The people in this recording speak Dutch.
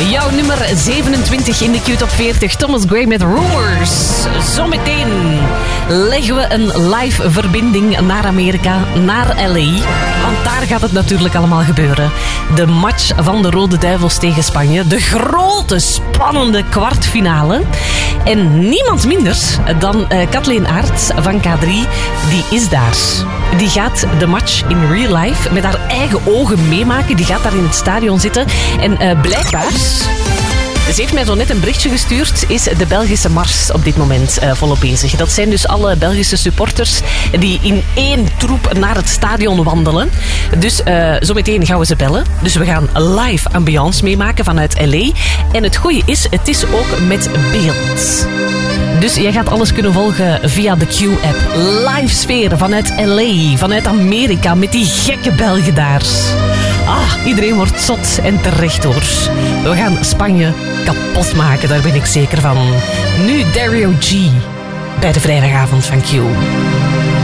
Jouw nummer 27 in de Q-top 40. Thomas Gray met Rumors. Zometeen leggen we een live verbinding naar Amerika, naar LA. Want daar gaat het natuurlijk allemaal gebeuren. De match van de Rode Duivels tegen Spanje. De grote, spannende kwartfinale. En niemand minder dan Kathleen Aerts van K3, die is daar. Die gaat de match in real life met haar eigen ogen meemaken. Die gaat daar in het stadion zitten. En blijkbaar... Ze heeft mij zo net een berichtje gestuurd, is de Belgische Mars op dit moment volop bezig. Dat zijn dus alle Belgische supporters die in één troep naar het stadion wandelen. Dus zometeen gaan we ze bellen. Dus we gaan live ambiance meemaken vanuit LA. En het goede is, het is ook met beeld. Dus jij gaat alles kunnen volgen via de Q-app. Live sfeer vanuit LA, vanuit Amerika, met die gekke Belgen daar. Iedereen wordt zot en terecht hoor. We gaan Spanje kapot maken, daar ben ik zeker van. Nu Dario G bij de vrijdagavond van Q.